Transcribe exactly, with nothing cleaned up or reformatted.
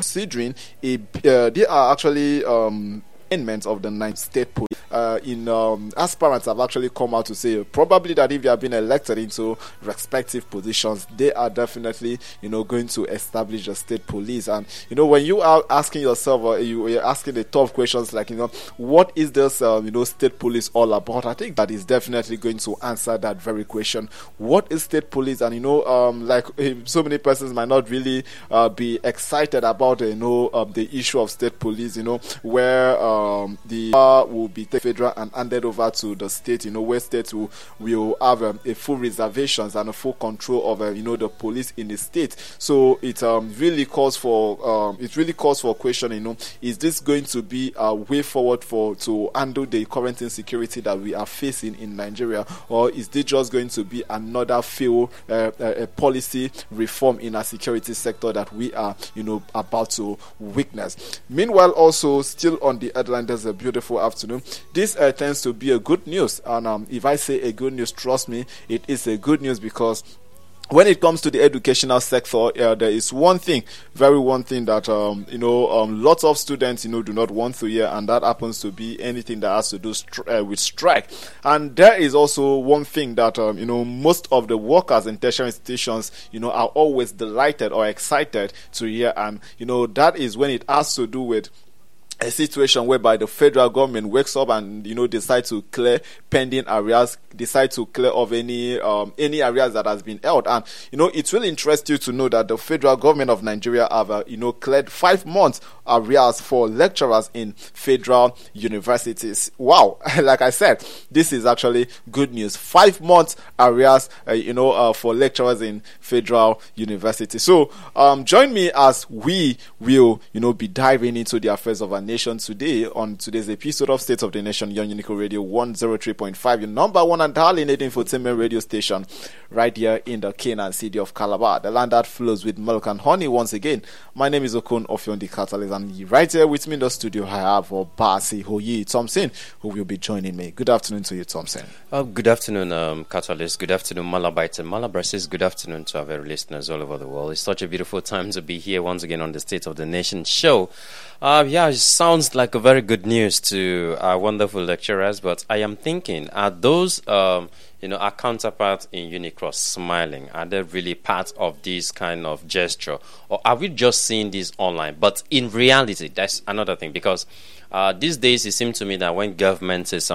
considering a, uh, they are actually um, amendments of the ninth state police. Uh, in um, aspirants have actually come out to say probably that if you have been elected into respective positions, they are definitely, you know, going to establish a state police. And you know, when you are asking yourself, or you are asking the tough questions like, you know, what is this, uh, you know, state police all about? I think that is definitely going to answer that very question. What is state police? And you know, um, like so many persons might not really uh, be excited about, uh, you know, um, the issue of state police. You know, where um, the uh, will be taken federal and handed over to the state, you know, where states will, will have um, a full reservations and a full control of, uh, you know, the police in the state. So it um, really calls for, um, it really calls for a question, you know, is this going to be a way forward for to handle the current insecurity that we are facing in Nigeria, or is this just going to be another failed uh, uh, policy reform in our security sector that we are, you know, about to witness? Meanwhile, also still on the headline, there's a beautiful afternoon. This uh, tends to be a good news, and um, if I say a good news, trust me, it is a good news, because when it comes to the educational sector, uh, there is one thing, very one thing that um, you know, um, lots of students, you know, do not want to hear, and that happens to be anything that has to do stri- uh, with strike. And there is also one thing that um, you know, most of the workers in tertiary institutions, you know, are always delighted or excited to hear, and you know, that is when it has to do with a situation whereby the federal government wakes up and, you know, decide to clear pending areas, decide to clear of any um, any areas that has been held. And you know, it's really interesting to know that the federal government of Nigeria have uh, you know, cleared five months areas for lecturers in federal universities. Wow. Like I said, this is actually good news. Five months areas uh, you know uh, for lecturers in federal universities. So um, join me as we will, you know, be diving into the affairs of our nation today on today's episode of State of the Nation, Young Unico Radio one oh three point five, your number one and darling infotainment radio station right here in the Canaan city of Calabar, the land that flows with milk and honey. Once again, my name is Okon Ofion the Catalyst, and right here with me in the studio I have Obasi Hoyi Thompson, who will be joining me. Good afternoon to you, Thompson. Uh, good afternoon, um, Catalyst. Good afternoon, Malabites and Malabrases. Good afternoon to our very listeners all over the world. It's such a beautiful time to be here once again on the State of the Nation show. Uh, yeah, it sounds like a very good news to our wonderful lecturers, but I am thinking, are those, um, you know, our counterparts in Unicross smiling? Are they really part of this kind of gesture? Or are we just seeing this online? But in reality, that's another thing, because uh, these days it seems to me that when government says